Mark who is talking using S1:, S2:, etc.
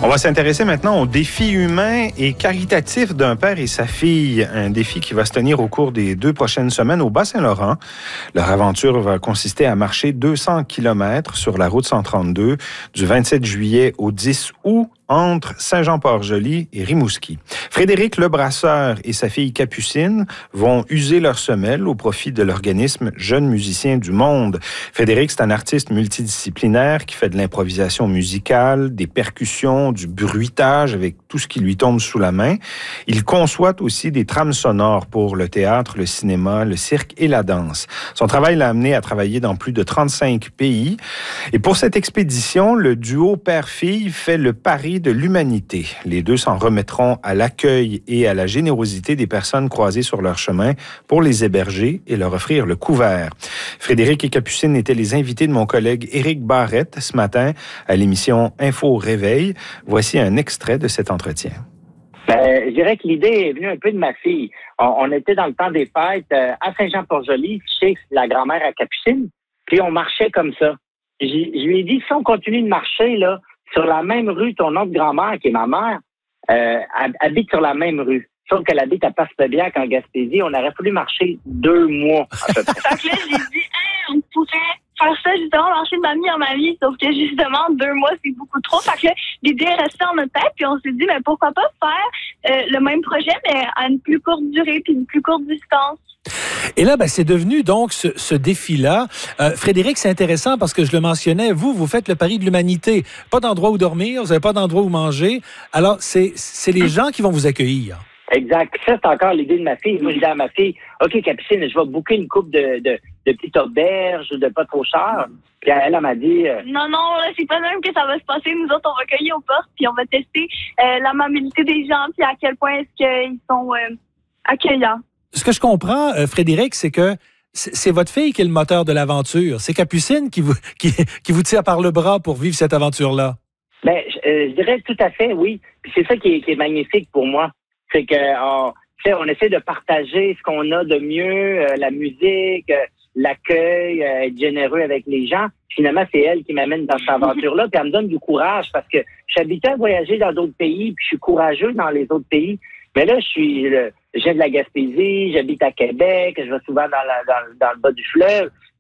S1: On va s'intéresser maintenant au défi humain et caritatif d'un père et sa fille. Un défi qui va se tenir au cours des 2 prochaines semaines au Bas-Saint-Laurent. Leur aventure va consister à marcher 200 km sur la route 132 du 27 juillet au 10 août entre Saint-Jean-Port-Joli et Rimouski. Frédéric Lebrasseur et sa fille Capucine vont user leurs semelles au profit de l'organisme Jeunes musiciens du monde. Frédéric, c'est un artiste multidisciplinaire qui fait de l'improvisation musicale, des percussions, du bruitage avec tout ce qui lui tombe sous la main. Il conçoit aussi des trames sonores pour le théâtre, le cinéma, le cirque et la danse. Son travail l'a amené à travailler dans plus de 35 pays. Et pour cette expédition, le duo père-fille fait le pari de l'humanité. Les deux s'en remettront à l'accueil et à la générosité des personnes croisées sur leur chemin pour les héberger et leur offrir le couvert. Frédéric et Capucine étaient les invités de mon collègue Éric Barrette ce matin à l'émission Info Réveil. Voici un extrait de cet entretien.
S2: Je dirais que l'idée est venue un peu de ma fille. On était dans le temps des fêtes à Saint-Jean-Port-Joli, chez la grand-mère à Capucine, puis on marchait comme ça. Je lui ai dit, si on continue de marcher, là, sur la même rue, ton autre grand-mère, qui est ma mère, habite sur la même rue. Sauf qu'elle habite à Passepébiac, en Gaspésie. On aurait voulu marcher 2 mois, à peu près.
S3: Fait que là, j'ai dit, on pourrait faire ça, justement, marcher de mamie en mamie. Sauf que, justement, 2 mois, c'est beaucoup trop. Fait que là, l'idée est restée en notre tête. Puis on s'est dit, mais pourquoi pas faire le même projet, mais à une plus courte durée puis une plus courte distance.
S4: Et là, c'est devenu donc ce défi-là. Frédéric, c'est intéressant parce que je le mentionnais, vous faites le pari de l'humanité. Pas d'endroit où dormir, vous n'avez pas d'endroit où manger. Alors, c'est les gens qui vont vous accueillir.
S2: Exact. Ça, c'est encore l'idée de ma fille. Moi, je dis à ma fille, OK, Capucine, je vais booker une coupe de petites auberges ou de pas trop cher. Puis elle m'a dit...
S3: Non, c'est pas même que ça va se passer. Nous autres, on va cueillir aux portes puis on va tester l'amabilité des gens puis à quel point est-ce qu'ils sont accueillants.
S4: Ce que je comprends, Frédéric, c'est que c'est votre fille qui est le moteur de l'aventure. C'est Capucine qui vous tire par le bras pour vivre cette aventure-là.
S2: Je dirais tout à fait, oui. Puis c'est ça qui est magnifique pour moi. C'est que on essaie de partager ce qu'on a de mieux, la musique, l'accueil, être généreux avec les gens. Finalement, c'est elle qui m'amène dans cette aventure-là. Puis elle me donne du courage parce que j'habitais à voyager dans d'autres pays, puis je suis courageux dans les autres pays. Mais là, je viens de la Gaspésie, j'habite à Québec, je vais souvent dans le bas du fleuve.